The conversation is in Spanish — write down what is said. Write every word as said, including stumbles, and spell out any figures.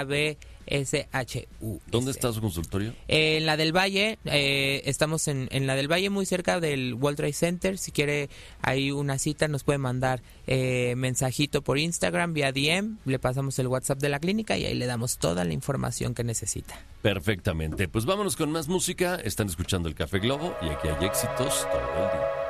B S H U. ¿Dónde está su consultorio? Eh, en la del Valle, eh, estamos en, en la del Valle, muy cerca del World Trade Center. Si quiere ahí una cita, nos puede mandar eh, mensajito por Instagram, vía D M, le pasamos el WhatsApp de la clínica y ahí le damos toda la información que necesita. Perfectamente, pues vámonos con más música. Están escuchando el Café Globo y aquí hay éxitos todo el día.